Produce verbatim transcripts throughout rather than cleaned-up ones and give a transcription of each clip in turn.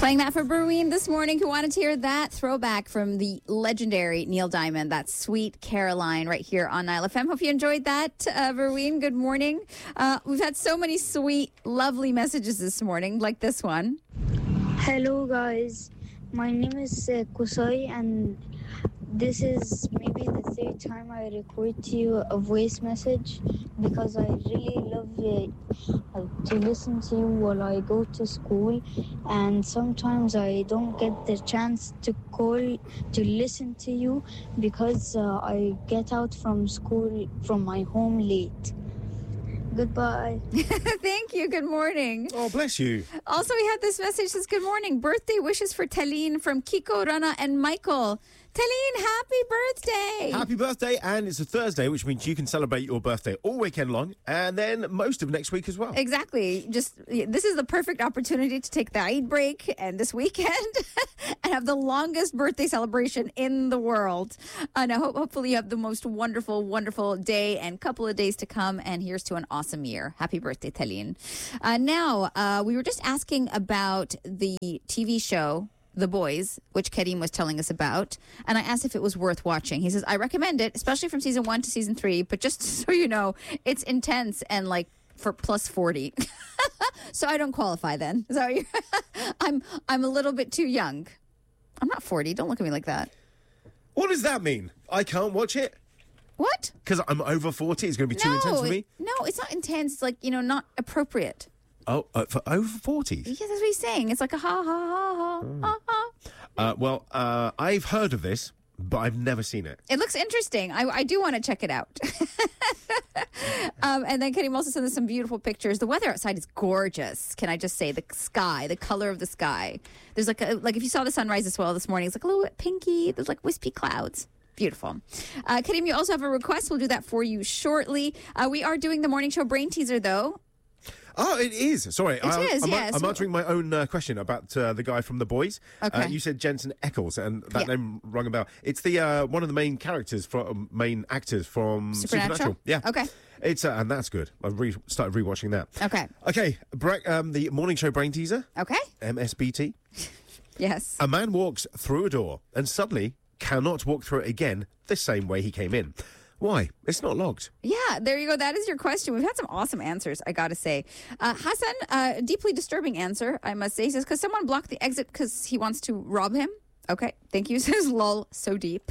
Playing that for Berween this morning, who wanted to hear that throwback from the legendary Neil Diamond. That's Sweet Caroline right here on Nile F M. Hope you enjoyed that, uh, Berween. Good morning. Uh, we've had so many sweet, lovely messages this morning, like this one. Hello, guys. My name is uh, Kusai, and this is maybe the third time I record to you a voice message because I really love uh, to listen to you while I go to school, and sometimes I don't get the chance to call to listen to you because uh, I get out from school from my home late. Goodbye. Thank you. Good morning. Oh, bless you. Also, we had this message that says, good morning. Birthday wishes for Taline from Kiko, Rana, and Michael. Taline, happy birthday. Happy birthday, and it's a Thursday, which means you can celebrate your birthday all weekend long, and then most of next week as well. Exactly. Just this is the perfect opportunity to take the Eid break and this weekend and have the longest birthday celebration in the world. And I hope, hopefully you have the most wonderful, wonderful day and couple of days to come, and here's to an awesome year. Happy birthday, Taline. Uh, now, uh, we were just asking about the T V show The Boys, which Karim was telling us about, and I asked if it was worth watching. He says, I recommend it, especially from season one to season three, but just so you know, it's intense and like for plus forty. So I don't qualify then. So you're I'm I'm a little bit too young. I'm not forty. Don't look at me like that. What does that mean? I can't watch it? What? Because I'm over forty? It's going to be too no, intense for me? No, it's not intense. It's like, you know, not appropriate. Oh, uh, for over forties? Yeah, that's what he's saying. It's like a ha, ha, ha, ha, Mm. ha, ha. Uh, well, uh, I've heard of this, but I've never seen it. It looks interesting. I, I do want to check it out. um, and then Karim also sent us some beautiful pictures. The weather outside is gorgeous. Can I just say the sky, the color of the sky. There's like a, like if you saw the sunrise as well this morning, it's like a little bit pinky. There's like wispy clouds. Beautiful. Uh, Karim, you also have a request. We'll do that for you shortly. Uh, we are doing the morning show brain teaser, though. Oh, it is. Sorry. It I, is, I'm, yes. I'm answering my own uh, question about uh, the guy from The Boys. Okay. Uh, you said Jensen Ackles, and that Yeah. name rung a bell. It's the uh, one of the main characters, from main actors from Supernatural? Supernatural. Yeah. Okay. It's uh, and that's good. I've re- started rewatching that. Okay. Okay. Bra- um, the morning show brain teaser. Okay. M S B T. Yes. A man walks through a door and suddenly cannot walk through it again the same way he came in. Why? It's not locked. Yeah, there you go. That is your question. We've had some awesome answers, I got to say. Uh, Hassan, uh, deeply disturbing answer, I must say. He says, because someone blocked the exit because he wants to rob him. Okay, thank you. Says, lol, so deep.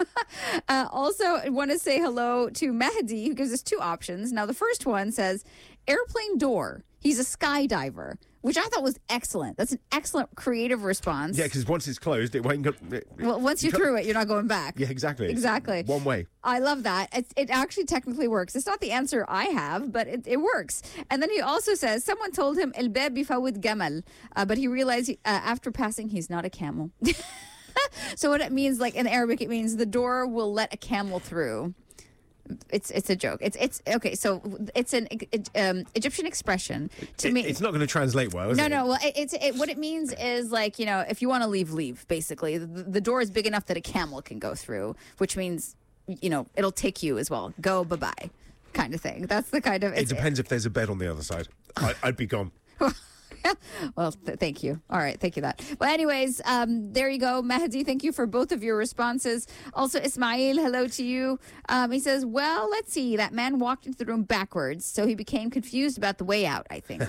uh, also, I want to say hello to Mehdi, who gives us two options. Now, the first one says, airplane door. He's a skydiver, which I thought was excellent. That's an excellent creative response. Yeah, because once it's closed, it won't go... It, Well, once you're through it, you're not going back. Yeah, exactly. Exactly. One way. I love that. It, it actually technically works. It's not the answer I have, but it, it works. And then he also says, someone told him, El bab bifawid gamal, uh, but he realized uh, after passing, he's not a camel. So what it means, like in Arabic, it means the door will let a camel through. It's it's a joke. It's it's okay. So it's an um, Egyptian expression to It- me. It's not going to translate well, is No, it? no. Well, it, it's it, what it means is like, you know, if you want to leave, leave. Basically, the, the door is big enough that a camel can go through, which means, you know, it'll take you as well. Go, bye bye, kind of thing. That's the kind of. It depends if there's a bed on the other side. I, I'd be gone. Well, th- thank you. All right, thank you that. Well, anyways, um, there you go. Mahdi, thank you for both of your responses. Also, Ismail, hello to you. Um, he says, well, let's see. That man walked into the room backwards, so he became confused about the way out, I think.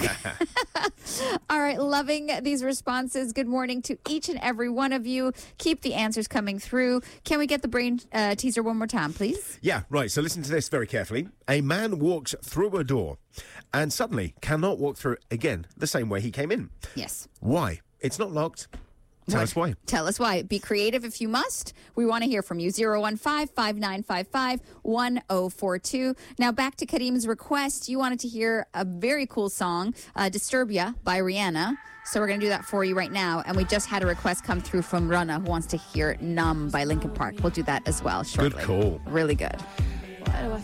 All right, loving these responses. Good morning to each and every one of you. Keep the answers coming through. Can we get the brain uh, teaser one more time, please? Yeah, right. So listen to this very carefully. A man walks through a door and suddenly cannot walk through it again the same way he came in. Yes. Why? It's not locked. Tell What? us why. Tell us why. Be creative if you must. We want to hear from you. zero one five, five nine five five, one zero four two. Now back to Karim's request. You wanted to hear a very cool song, uh, Disturbia by Rihanna. So we're going to do that for you right now. And we just had a request come through from Rana who wants to hear Numb by Linkin Park. We'll do that as well shortly. Good call. Really good. Why do I